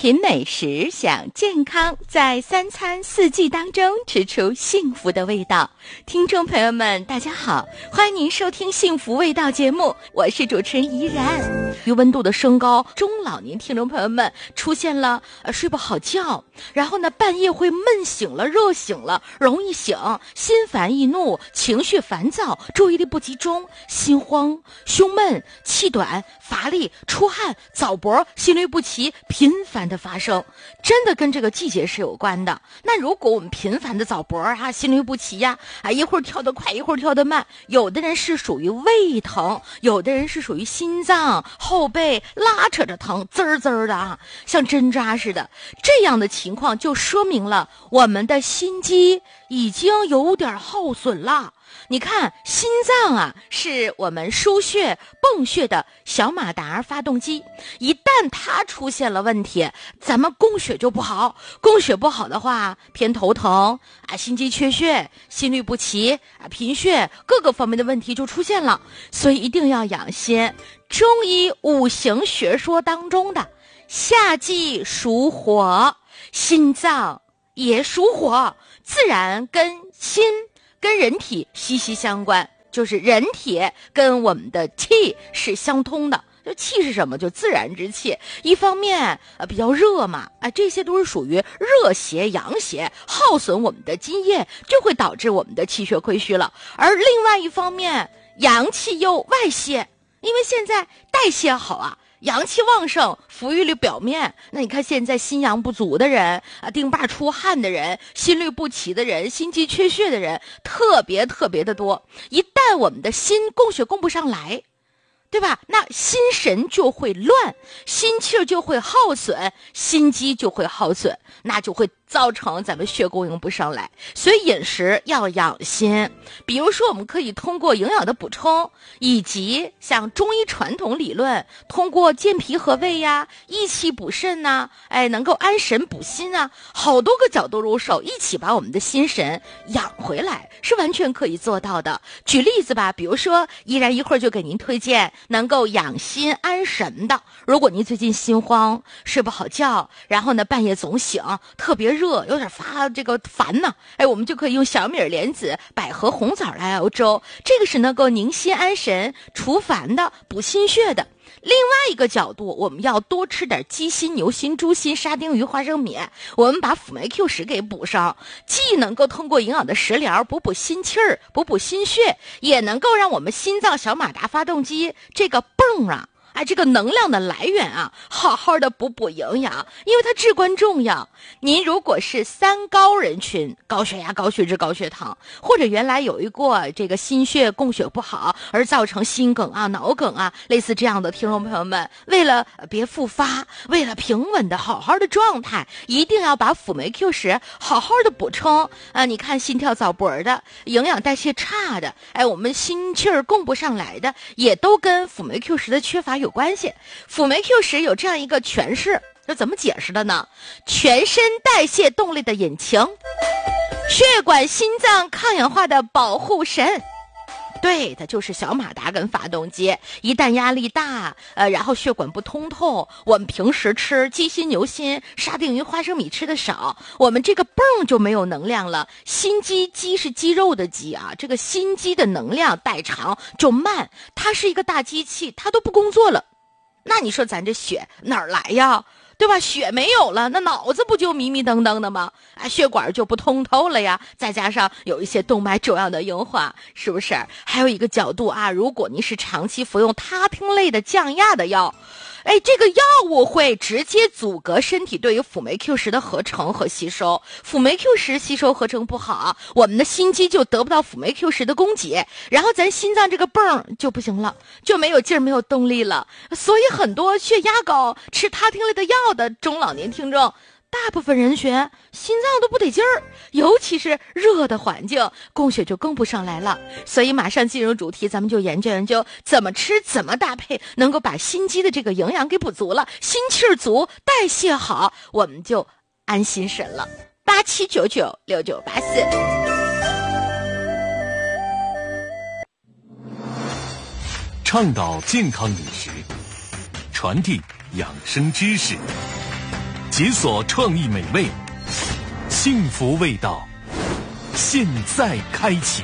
品美食，享健康，在三餐四季当中吃出幸福的味道。听众朋友们大家好，欢迎您收听幸福味道节目，我是主持人怡然。由于温度的升高，中老年听众朋友们出现了睡不好觉，然后呢半夜会闷醒了、热醒了，容易醒，心烦易怒，情绪烦躁，注意力不集中，心慌、胸闷、气短、乏力、出汗、早搏、心律不齐频繁的发生，真的跟这个季节是有关的。那如果我们频繁的早搏啊，心律不齐呀，一会儿跳得快，一会儿跳得慢，有的人是属于胃疼，有的人是属于心脏、后背拉扯着疼，滋儿滋儿的啊，像针扎似的。这样的情况就说明了我们的心肌已经有点耗损了。你看，心脏啊是我们输血泵血的小马达发动机，一旦它出现了问题，咱们供血就不好，供血不好的话，偏头疼啊，心肌缺血、心律不齐啊，贫血，各个方面的问题就出现了。所以一定要养心。中医五行学说当中的夏季属火，心脏也属火，自然跟人体息息相关，就是人体跟我们的气是相通的。就气是什么？就自然之气。一方面比较热嘛，这些都是属于热邪阳邪，耗损我们的津液，就会导致我们的气血亏虚了。而另外一方面，阳气又外泄，因为现在代谢好啊，阳气旺盛，浮于了表面。那你看现在心阳不足的人啊，丁巴出汗的人，心律不齐的人，心肌缺血的人，特别的多。一旦我们的心供血供不上来，对吧？那心神就会乱，心气就会耗损，心肌就会耗损，那就会造成咱们血供应不上来。所以饮食要养心，比如说我们可以通过营养的补充，以及像中医传统理论，通过健脾和胃呀、益气补肾呐，能够安神补心啊，好多个角度入手，一起把我们的心神养回来，是完全可以做到的。举例子吧，比如说依然一会儿就给您推荐能够养心安神的。如果您最近心慌、睡不好觉，然后呢半夜总醒，特别热，有点烦呢，我们就可以用小米莲子、百合、红枣来熬粥，这个是能够宁心安神、除烦的、补心血的。另外一个角度，我们要多吃点鸡心、牛心、猪心、沙丁鱼、花生米，我们把辅酶 Q 十给补上，既能够通过营养的食疗补心气儿、补心血，也能够让我们心脏小马达发动机这个泵啊，这个能量的来源啊，好好的补营养，因为它至关重要。您如果是三高人群，高血压、高血脂、高血糖，或者原来有一过这个心血供血不好而造成心梗啊、脑梗啊，类似这样的听众朋友们，为了别复发，为了平稳的好好的状态，一定要把辅酶 Q 十好好的补充啊！你看心跳早搏的、营养代谢差的，我们心气儿供不上来的，也都跟辅酶 Q 十的缺乏有关系。辅酶 Q 十有这样一个诠释，这怎么解释的呢？全身代谢动力的引擎，血管心脏抗氧化的保护神。对，它就是小马达跟发动机。一旦压力大，然后血管不通透，我们平时吃鸡心、牛心、沙丁鱼、花生米吃的少，我们这个泵就没有能量了。心肌，肌是肌肉的肌啊，这个心肌的能量代偿就慢，它是一个大机器，它都不工作了。那你说咱这血哪儿来呀？对吧？血没有了，那脑子不就迷迷瞪瞪的吗？血管就不通透了呀。再加上有一些动脉粥样的硬化，是不是？还有一个角度啊，如果您是长期服用他汀类的降压的药，这个药物会直接阻隔身体对于辅酶 Q 十的合成和吸收。辅酶 Q 十吸收合成不好，我们的心肌就得不到辅酶 Q 十的供给，然后咱心脏这个泵就不行了，就没有劲儿，没有动力了。所以很多血压高、吃他汀类的药的中老年听众，大部分人群心脏都不得劲儿，尤其是热的环境，供血就供不上来了。所以马上进入主题，咱们就研究怎么吃，怎么搭配，能够把心肌的这个营养给补足了，心气儿足，代谢好，我们就安心神了。87996984， 倡导健康饮食，传递养生知识。 解锁创意美味，幸福味道，现在开启。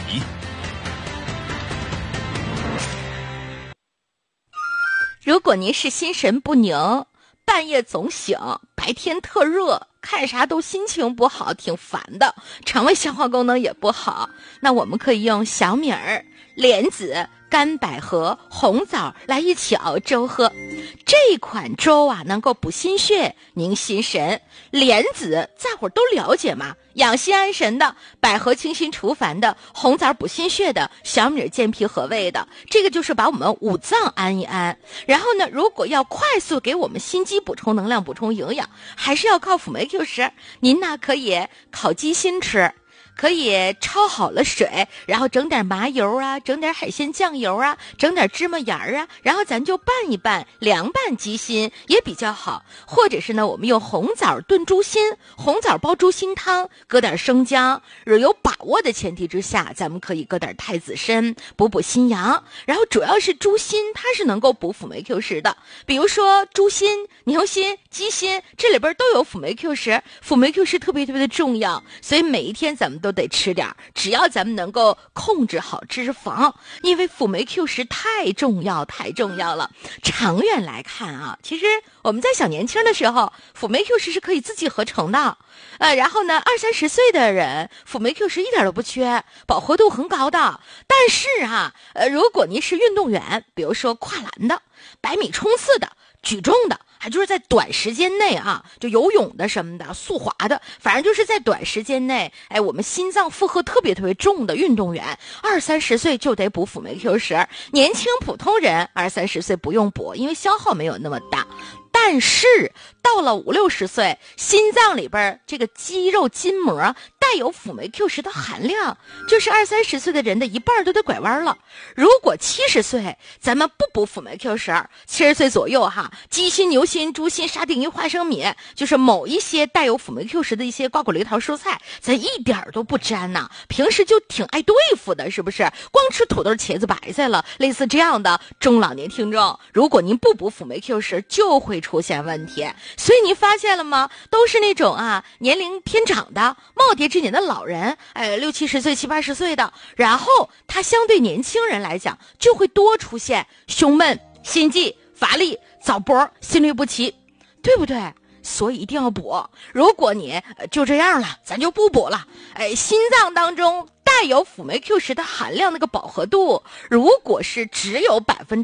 如果您是心神不宁，半夜总醒，白天特热，看啥都心情不好，挺烦的，肠胃消化功能也不好，那我们可以用小米儿、莲子、干百合、红枣来一起熬粥喝。这款粥啊，能够补心血、宁心神。莲子大伙儿都了解嘛，养心安神的；百合清心除烦的；红枣补心血的；小米健脾和胃的。这个就是把我们五脏安一安。然后呢，如果要快速给我们心肌补充能量、补充营养，还是要靠辅酶 Q 十。您呢可以烤鸡心吃。可以焯好了水，然后整点麻油啊，整点海鲜酱油啊，整点芝麻盐啊，然后咱就拌一拌，凉拌鸡心也比较好。或者是呢，我们用红枣炖猪心，红枣煲猪心汤，搁点生姜，有把握的前提之下，咱们可以搁点太子参，补心阳。然后主要是猪心，它是能够补辅酶 Q 十的。比如说猪心、牛心、鸡心，这里边都有辅酶 Q 十，辅酶 Q 十特别的重要，所以每一天咱们都得吃点，只要咱们能够控制好脂肪，因为辅酶 Q 十太重要了。长远来看啊，其实我们在小年轻的时候，辅酶 Q 十是可以自己合成的，然后呢，20-30岁的人辅酶 Q 十一点都不缺，饱和度很高的。但是啊，如果您是运动员，比如说跨栏的、100米冲刺的、举重的，还就是在短时间内啊，就游泳的什么的、速滑的，反正就是在短时间内，我们心脏负荷特别重的运动员，20-30岁就得补辅酶 Q 十。年轻普通人20-30岁不用补，因为消耗没有那么大。但是到了50-60岁，心脏里边这个肌肉筋膜带有辅酶 Q 十的含量，就是20-30岁的人的一半都得拐弯了。如果70岁咱们不补辅酶 Q 十，70岁左右哈，鸡心、牛心、猪心、沙丁鱼、花生米，就是某一些带有辅酶 Q 十的一些瓜果梨桃蔬菜，咱一点都不沾呐，平时就挺爱对付的，是不是？光吃土豆、茄子、白菜了，类似这样的中老年听众，如果您不补辅酶 Q 十，就会出现问题。所以您发现了吗？都是那种年龄偏长的耄耋之年的老人，60-70岁、70-80岁的，然后他相对年轻人来讲就会多出现胸闷、心悸、乏力、早搏、心律不齐，对不对？所以一定要补。如果你就这样了，咱就不补了。心脏当中带有辅酶 Q 十的含量，那个饱和度如果是只有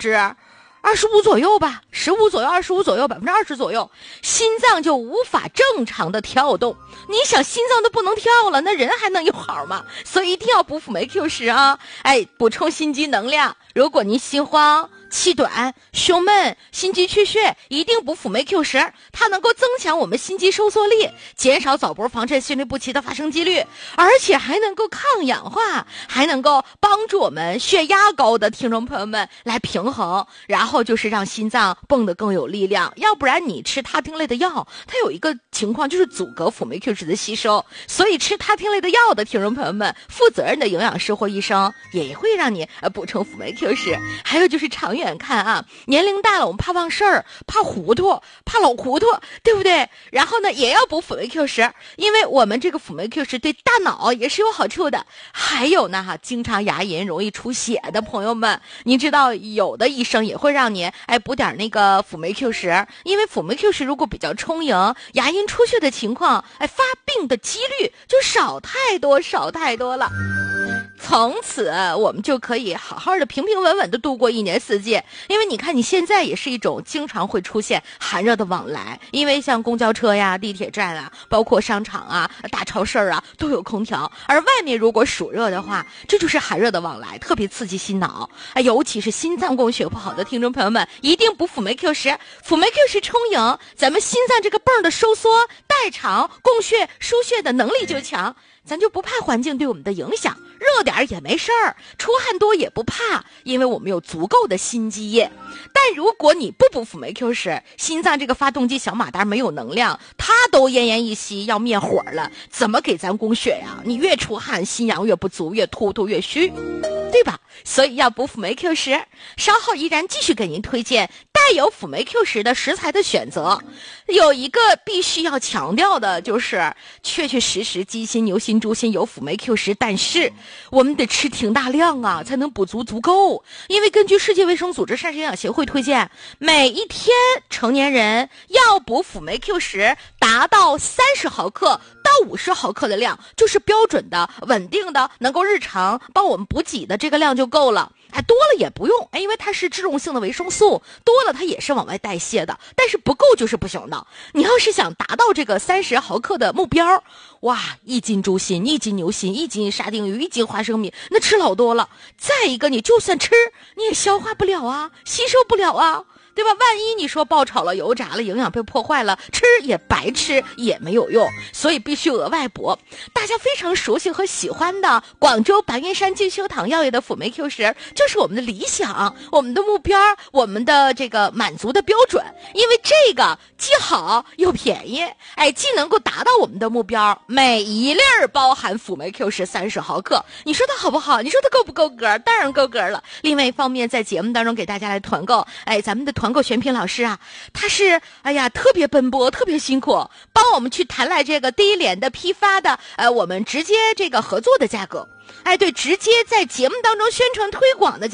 25%左右吧，15%左右、25%左右、20%左右，心脏就无法正常的跳动。你想心脏都不能跳了，那人还能有好吗？所以一定要补辅酶 Q 十啊！补充心肌能量。如果您心慌、气短、胸闷、心肌缺血，一定补辅酶 Q 十，它能够增强我们心肌收缩力，减少早搏、防肾、心律不齐的发生几率，而且还能够抗氧化，还能够帮助我们血压高的听众朋友们来平衡，然后就是让心脏蹦得更有力量。要不然你吃他汀类的药，它有一个情况就是阻隔辅酶 Q 十的吸收，所以吃他汀类的药的听众朋友们，负责任的营养师或医生也会让你补充辅酶 Q 十。还有就是长远看啊，年龄大了我们怕忘事儿、怕糊涂、怕老糊涂，对不对？然后呢也要补辅酶 Q 十，因为我们这个辅酶 Q 十对大脑也是有好处的。还有呢经常牙龈容易出血的朋友们，你知道有的医生也会让你补点那个辅酶 Q 十，因为辅酶 Q 十如果比较充盈，牙龈出血的情况发病的几率就少太多了。从此我们就可以好好的平平稳稳的度过一年四季。因为你看你现在也是一种经常会出现寒热的往来，因为像公交车呀、地铁站啊，包括商场啊、大超市啊都有空调，而外面如果暑热的话，这就是寒热的往来，特别刺激心脑。尤其是心脏供血不好的听众朋友们，一定补辅酶 Q 十。辅酶 Q 十充盈，咱们心脏这个泵的收缩、代偿、供血、输血的能力就强，咱就不怕环境对我们的影响，热点也没事儿，出汗多也不怕，因为我们有足够的心肌液。但如果你不补辅酶 Q 十，心脏这个发动机小马达没有能量，它都奄奄一息要灭火了，怎么给咱供血呀？你越出汗，心阳越不足，越突突越虚，对吧？所以要补辅酶 Q 十。稍后依然继续给您推荐带有辅酶 Q 十的食材的选择，有一个必须要强调的就是确确实实鸡心、牛心、猪心有辅酶 Q 十，但是我们得吃挺大量啊，才能补足足够。因为根据世界卫生组织膳食营养协会推荐，每一天成年人要补辅酶 Q 十达到30毫克到50毫克的量，就是标准的、稳定的，能够日常帮我们补给的这个量就够了。多了也不用，因为它是脂溶性的维生素，多了它也是往外代谢的，但是不够就是不行的。你要是想达到这个30毫克的目标，哇，1斤猪心、1斤牛心、1斤沙丁鱼、1斤花生米，那吃老多了。再一个，你就算吃，你也消化不了啊，吸收不了啊，对吧？万一你说爆炒了、油炸了，营养被破坏了，吃也白吃，也没有用，所以必须额外补。大家非常熟悉和喜欢的广州白云山进修堂药业的辅酶 Q 十，就是我们的理想，我们的目标，我们的这个满足的标准。因为这个既好又便宜，既能够达到我们的目标，每一粒包含辅酶 Q 十30毫克，你说它好不好？你说它够不够格？当然够格了。另外一方面，在节目当中给大家来团购，咱们的团购选品老师啊，他是特别奔波，特别辛苦，帮我们去谈来这个第一联的批发的我们直接这个合作的价格，对，直接在节目当中宣传推广的价格。